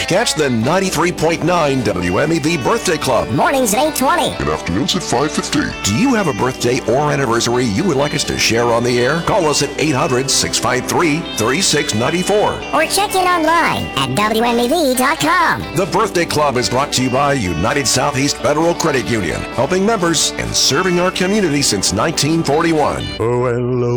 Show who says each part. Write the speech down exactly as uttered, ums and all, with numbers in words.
Speaker 1: Catch the ninety-three point nine W M E V Birthday Club.
Speaker 2: Mornings at eight twenty.
Speaker 3: And afternoons at five fifty.
Speaker 1: Do you have a birthday or anniversary you would like us to share on the air? Call us at eight hundred, six five three, three six nine four.
Speaker 2: Or check in online at W M E V dot com.
Speaker 1: The Birthday Club is brought to you by United Southeast Federal Credit Union, helping members and serving our community since nineteen forty-one.
Speaker 3: Oh, hello.